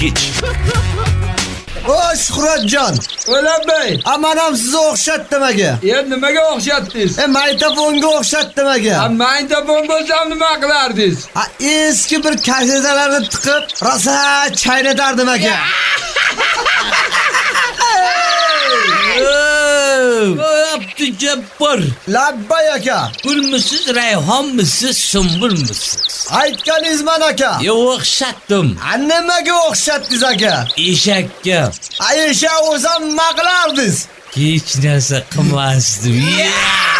Geç. O Shuhratjon. O'ylab bey. Amanam sizni o'xshatdim aka. Nimaga o'xshatdingiz? Maytafonga o'xshatdim aka. Maytafon bo'lsam nima qilardingiz? Eski bir kasetalarni tiqib, rosa chaynatardim aka. Abdujabbor. Labbay aka. Gulmisiz, rayhonmisiz, sumbulmisiz? Aytganingiz mana aka. O'xshatdim. Nimaga o'xshatdingiz aka? Eshakka. Eshak o'zam nima qilardingiz? Hech narsa qilmasdim.